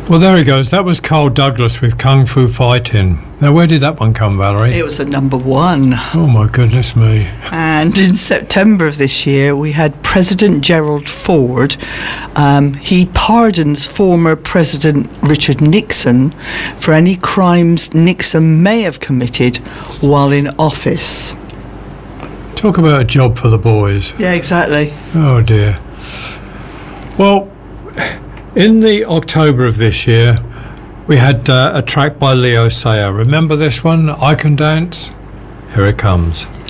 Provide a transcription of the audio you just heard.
Well, there he goes. That was Carl Douglas with Kung Fu Fighting. Now, where did that one come, Valerie? It was a number one. Oh, my goodness me. And in September of this year, we had President Gerald Ford. He pardons former President Richard Nixon for any crimes Nixon may have committed while in office. Talk about a job for the boys. Yeah, exactly. Oh, dear. Well, in the October of this year, we had a track by Leo Sayer. Remember this one, I Can Dance? Here it comes.